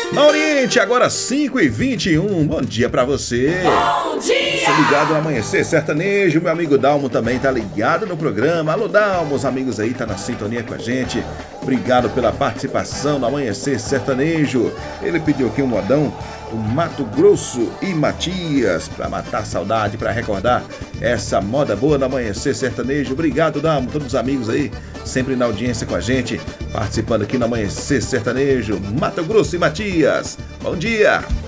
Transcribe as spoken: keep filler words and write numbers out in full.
Na Oriente, agora cinco e vinte e um. Bom dia pra você. Bom dia! Você ligado no Amanhecer Sertanejo. Meu amigo Dalmo também tá ligado no programa. Alô, Dalmo, os amigos aí tá na sintonia com a gente. Obrigado pela participação no Amanhecer Sertanejo. Ele pediu aqui um modão do Mato Grosso e Matias, pra matar a saudade, pra recordar essa moda boa no Amanhecer Sertanejo. Obrigado, Dalmo, todos os amigos aí, sempre na audiência com a gente, participando aqui no Amanhecer Sertanejo. Mato Grosso e Matias, bom dia!